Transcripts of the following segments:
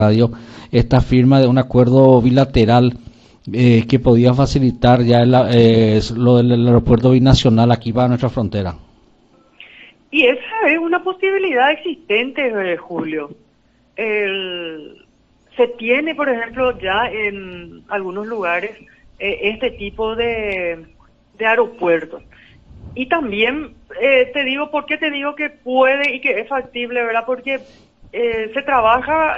radio esta firma de un acuerdo bilateral que podía facilitar ya lo del aeropuerto binacional aquí para nuestra frontera. Y esa es una posibilidad existente, Julio. Se tiene, por ejemplo, ya en algunos lugares este tipo de aeropuertos. Y también te digo, ¿por qué te digo que puede y que es factible, verdad? Porque se trabaja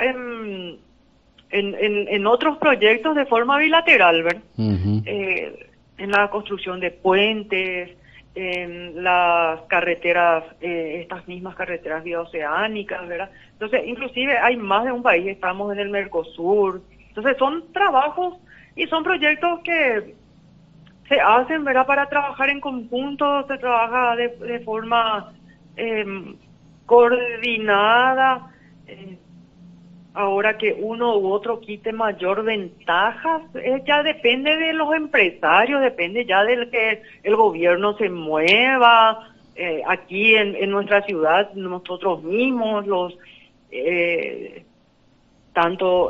en otros proyectos de forma bilateral, ¿verdad? Uh-huh. En la construcción de puentes, en las carreteras, estas mismas carreteras bioceánicas, ¿verdad? Entonces, inclusive hay más de un país, estamos en el Mercosur. Entonces, son trabajos y son proyectos que se hacen, ¿verdad? Para trabajar en conjunto, se trabaja de forma coordinada. Ahora que uno u otro quite mayor ventaja, ya depende de los empresarios, depende ya del que el gobierno se mueva, aquí en nuestra ciudad, nosotros mismos, tanto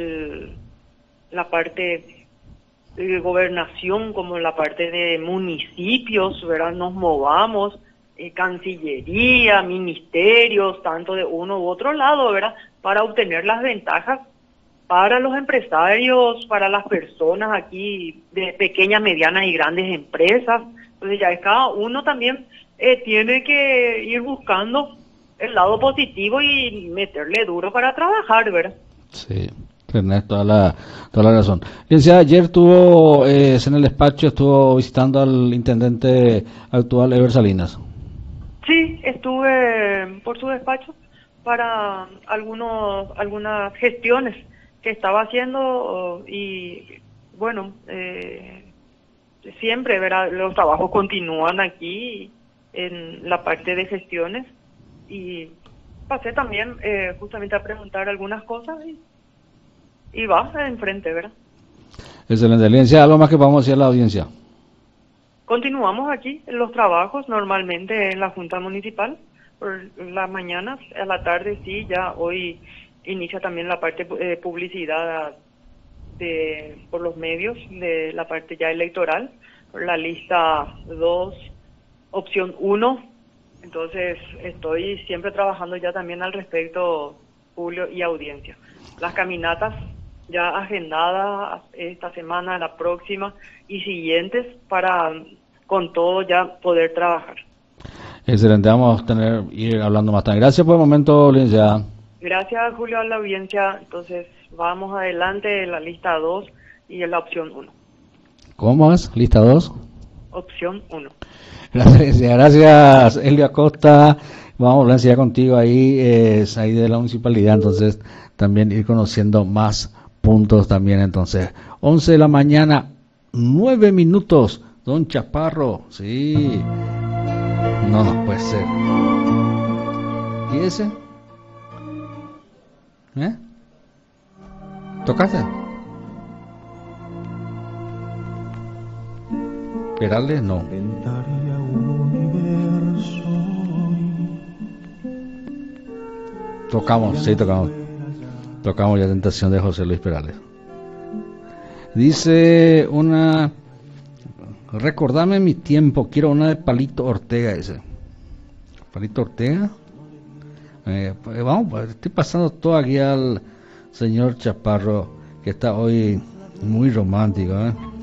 la parte de gobernación como la parte de municipios, ¿verdad? Nos movamos, Cancillería, ministerios, tanto de uno u otro lado, ¿verdad? Para obtener las ventajas para los empresarios, para las personas aquí de pequeñas, medianas y grandes empresas. Entonces ya es cada uno también tiene que ir buscando el lado positivo y meterle duro para trabajar, ¿verdad? Sí, tenés toda la razón. Licenciada, ayer estuvo en el despacho, estuvo visitando al intendente actual, Ever Salinas. Sí, estuve por su despacho para algunas gestiones que estaba haciendo y bueno, siempre, ¿verdad? Los trabajos continúan aquí en la parte de gestiones y pasé también justamente a preguntar algunas cosas y va enfrente, ¿verdad? Excelente. Licenciada, ¿algo más que podamos decir a la audiencia? Continuamos aquí en los trabajos normalmente en la Junta Municipal por las mañanas, a la tarde sí, ya hoy inicia también la parte publicidad por los medios de la parte ya electoral, por la lista 2, opción 1, entonces estoy siempre trabajando ya también al respecto, Julio y audiencia. Las caminatas ya agendadas esta semana, la próxima y siguientes para con todo ya poder trabajar. Excelente, vamos a ir hablando más tarde. Gracias por el momento, licenciada. Gracias, Julio, a la audiencia. Entonces, vamos adelante en la lista 2 y en la opción 1. ¿Cómo es? ¿Lista 2? Opción 1. Gracias, Elio Acosta. Vamos a hablar enseguida contigo ahí, es ahí de la municipalidad, entonces también ir conociendo más puntos también. Entonces, 11 de la mañana, 9 minutos. Don Chaparro, sí. No puede ser. ¿Y ese? ¿Tocaste? Perales, no. Tocamos, sí, tocamos. Tocamos ya Tentación de José Luis Perales. Dice una... Recordame mi tiempo, quiero una de Palito Ortega ese. Palito Ortega. Vamos, estoy pasando todo aquí al señor Chaparro, que está hoy muy romántico,